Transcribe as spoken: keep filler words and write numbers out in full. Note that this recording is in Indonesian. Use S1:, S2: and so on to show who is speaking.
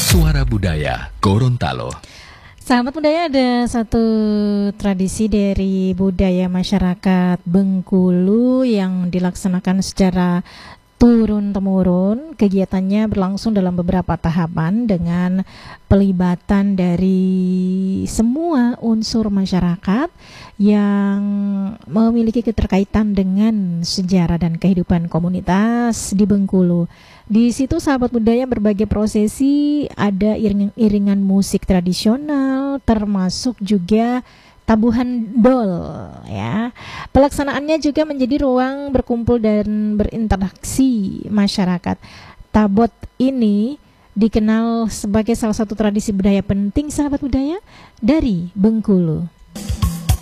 S1: Suara Budaya Gorontalo.
S2: Sahabat budaya, ada satu tradisi dari budaya masyarakat Bengkulu yang dilaksanakan secara turun-temurun. Kegiatannya berlangsung dalam beberapa tahapan dengan pelibatan dari semua unsur masyarakat yang memiliki keterkaitan dengan sejarah dan kehidupan komunitas di Bengkulu. Di situ sahabat budaya, berbagai prosesi, ada iring-iringan musik tradisional, termasuk juga tabuhan dol ya. Pelaksanaannya juga menjadi ruang berkumpul dan berinteraksi masyarakat. Tabot ini dikenal sebagai salah satu tradisi budaya penting sahabat budaya dari Bengkulu.